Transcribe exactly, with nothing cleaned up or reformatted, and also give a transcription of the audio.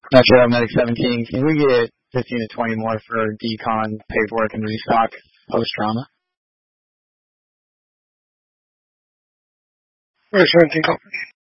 Not sure, Medic seventeen. Can we get fifteen to twenty more for decon, paperwork, and restock post-trauma? Where's seventeen?